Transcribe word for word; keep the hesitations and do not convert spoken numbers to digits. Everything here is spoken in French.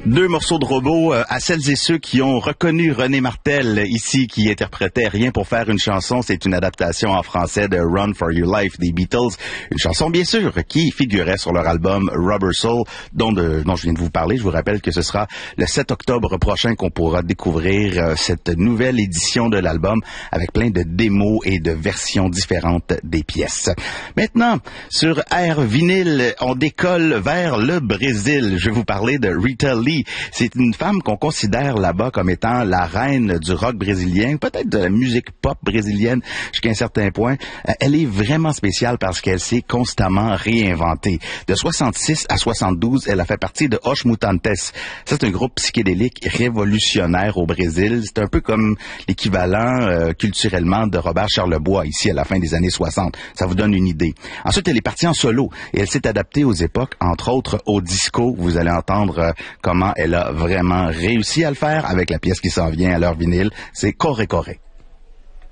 Deux morceaux de robots euh, à celles et ceux qui ont reconnu René Martel ici, qui interprétait Rien pour faire une chanson. C'est une adaptation en français de Run for Your Life des Beatles. Une chanson, bien sûr, qui figurait sur leur album Rubber Soul, dont, de, dont je viens de vous parler. Je vous rappelle que ce sera le sept octobre prochain qu'on pourra découvrir euh, cette nouvelle édition de l'album avec plein de démos et de versions différentes des pièces. Maintenant, sur Air Vinyle, on décolle vers le Brésil. Je vais vous parler de Rita Lee. C'est une femme qu'on considère là-bas comme étant la reine du rock brésilien, peut-être de la musique pop brésilienne jusqu'à un certain point. Elle est vraiment spéciale parce qu'elle s'est constamment réinventée. De soixante-six à soixante-douze, elle a fait partie de Os Mutantes. C'est un groupe psychédélique révolutionnaire au Brésil. C'est un peu comme l'équivalent euh, culturellement de Robert Charlebois ici à la fin des années soixante. Ça vous donne une idée. Ensuite, elle est partie en solo et elle s'est adaptée aux époques, entre autres au disco. Vous allez entendre euh, comment elle a vraiment réussi à le faire avec la pièce qui s'en vient à leur vinyle. C'est Corre Corre.